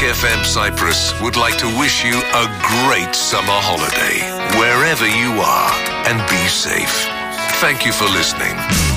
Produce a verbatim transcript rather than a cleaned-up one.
F M Cyprus would like to wish you a great summer holiday, wherever you are, and be safe. Thank you for listening.